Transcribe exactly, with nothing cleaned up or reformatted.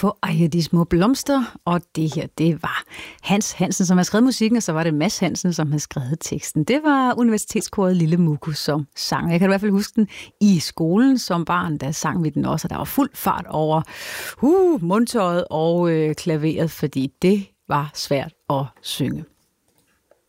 For eje de små blomster, og det her, det var Hans Hansen, som har skrevet musikken, og så var det Mads Hansen, som har skrevet teksten. Det var universitetskoret Lille Muku, som sang. Jeg kan i hvert fald huske den i skolen som barn, der sang vi den også, og der var fuld fart over uh, mundtøjet og øh, klaveret, fordi det var svært at synge.